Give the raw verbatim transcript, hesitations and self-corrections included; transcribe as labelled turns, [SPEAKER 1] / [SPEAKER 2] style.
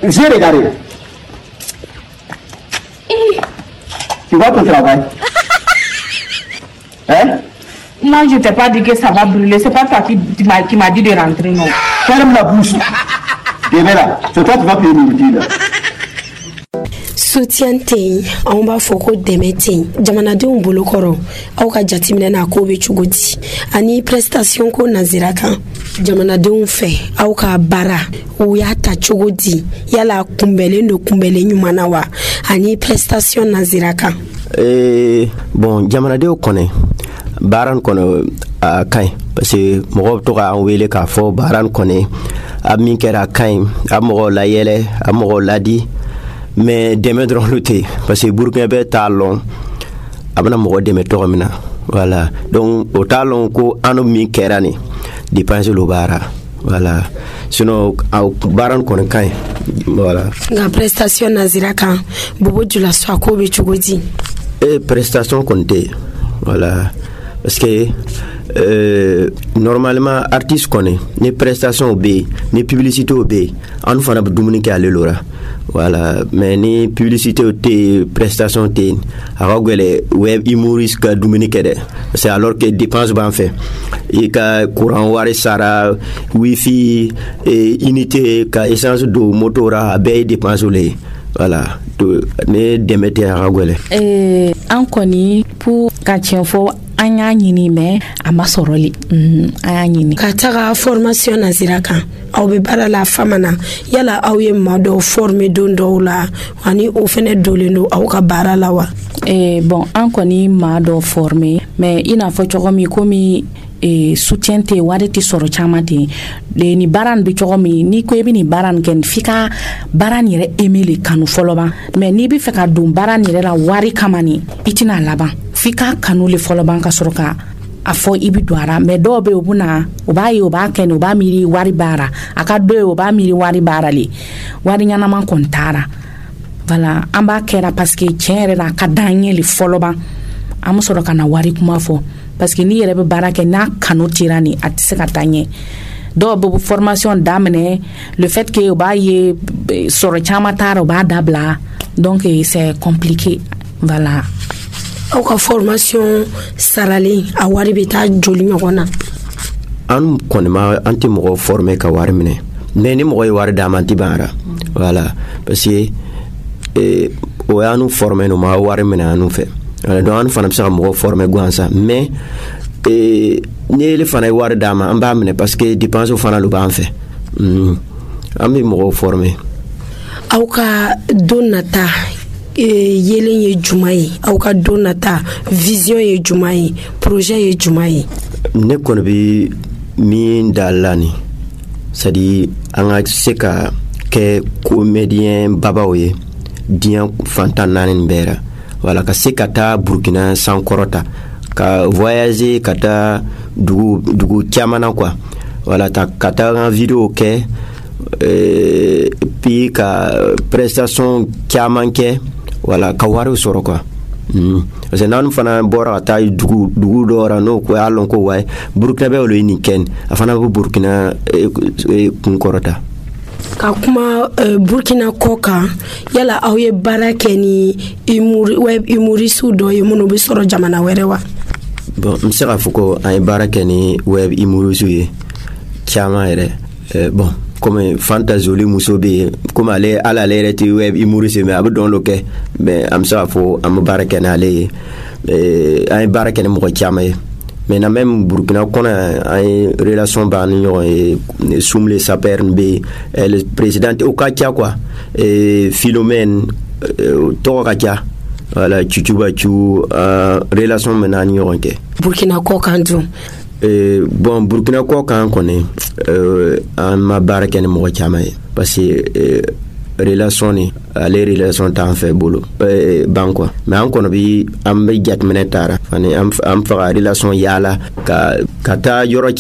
[SPEAKER 1] J'ai regardé. Tu vois ton travail? Hein?
[SPEAKER 2] Moi, je t'ai pas dit que ça va brûler. C'est pas toi qui, qui m'a qui m'a dit de rentrer, non.
[SPEAKER 1] Ferme la bouche. Et là, c'est toi qui vas payer nourriture.
[SPEAKER 3] Soutien te on b'a fɔ ko dɛmɛ te jamanadenw bolo kɔrɔ aw ka jateminɛ na ko bɛ cogo di ani prestation ko nazira kan jamanadenw fɛ aw ka baara u y'a ta cogo di yala kunbɛlen do kunbɛlen ɲuman na wa ani prestation nazira kan
[SPEAKER 4] eh bon jamanadenw kɔnɛ baara kɔnɔ a kaɲ parce que mɔgɔw bɛ to ka an wele k'a fɔ baara kɔnɛ a min kɛra a kaɲ a mɔgɔw layɛlɛ a mɔgɔw ladi mais dɛmɛ dɔrɔn lu tɛ parce que Burkina bɛ t'a lɔn a bɛna mɔgɔ dɛmɛ tɔgɔ min na voilà donc o t'a lɔn ko an min kɛra nin dépense lo baara voilà sinon a baara kɔni ka ɲi voilà
[SPEAKER 3] nka prestation nazira kan bobo jula so ko bɛ cogo di
[SPEAKER 4] e prestation kɔni tɛ voilà parce que euh, normalement artiste kɔni ni prestation bɛ yen ni publicité bɛ yen an fana bɛ dumuni kɛ ale lora voilà mais ni publicité te prestation te agagwele web humoriste ka dumuni kede c'est alors que dépense ban fait et ka courant wari sara wifi et unité ka essence do motora be dépense le voilà to ne demete agagwele
[SPEAKER 5] eh an koni pour ka tienfo anya nyini me amasoroli mm anya nyini
[SPEAKER 3] ka taga formation nazira kan aw be bara la famana yala aw ye mado former don do la ani o fene dolendo aw ka bara la wa
[SPEAKER 5] eh bon an koni mado former mais ina fo chogomi komi e soutien te wari ti soro chamati de ni baran bi chogomi ni ko ebi ni baran ken fika baran yere emile kanu foloba mais ni bi feka dum baran yere la wari kamani itina laban fika kanu le foloba ka soroka afo ibi doara mais do be obuna oba yi oba ken oba miri wari bara aka do oba miri wari bara li wari nyana man kontara voilà amba kera parce que tiere la kadanye le foloba am soroka na wari kuma fo parce que ni yere be baraka na kanu tirani atise katanye do bo formation damene le fait que oba ye soro chama taro ba dabla donc c'est compliqué voilà
[SPEAKER 3] aw ka formation sarali a wari be ta joli ɲɔgɔnna
[SPEAKER 4] an kɔni ma an tɛ mɔgɔ former ka wari minɛ mais ni mɔgɔ ye wari d'a ma an tɛ ban voilà parce que eh, o y'anu former no ma wari minɛ anu fɛ donc an fana bɛ se ka mɔgɔ former gansan mais eh, ni ele fana ye wari d'a ma an b'a minɛ parce que dépense fana lo b'an fɛ mm. an bɛ mɔgɔ former
[SPEAKER 3] aw ka don nata yelen ye juma ye aw ka don nata vision ye juma ye projet ye juma ye
[SPEAKER 4] ne kɔni bɛ min da la ni c'est à dire an ka se ka kɛ comédien babaw ye diɲɛ fantan naani bɛɛ la voilà ka se ka taa Burkina sankɔrɔta ka voyager ka taa dugu dugu caman na quoi voilà ta ka taa an vidéo kɛ euh, puis ka prestation caman kɛ voilà ka wari sɔrɔ quoi mm. parce que n'an fana bɔra ka taa dugu dugu dɔ la n'o ko y'a lɔn ko wayi Burkina bɛ olu ye nin kɛ a fana bɛ Burkina kun kɔrɔta
[SPEAKER 3] ka kuma uh, Burkina kɔ kan yala aw ye baara kɛ ni humor web humoriste dɔ ye minnu bɛ sɔrɔ jamana wɛrɛ wa
[SPEAKER 4] bon n bɛ se k'a fɔ ko an ye baara kɛ ni web humoriste ye caman yɛrɛ euh, bon comme fantasoli muso be comme ale ala ale yɛrɛ tɛ web humoriste mais a bɛ dɔn lo kɛ mais an bɛ se k'a fɔ an bɛ baara kɛ n'ale ye an ye baara kɛ ni mɔgɔ caman ye mais na même Burkina kɔnɔ an ye relation b'an ni ɲɔgɔn ye Soumle Saper be le président o ka ca quoi Philomène tɔgɔ ka ca voilà Chuchubachu relation bɛ n'an ni ɲɔgɔn kɛ
[SPEAKER 3] Burkina kɔ kan dun
[SPEAKER 4] Euh, bon Burkina kɔ kan kɔni euh, an ma baara kɛ ni mɔgɔ caman ye parce que euh, relation ni ale relation t'an fɛ bolo euh, ban quoi mais an kɔni bi an bɛ jateminɛ taara ani an faga relation yaala ka ka taa yɔrɔ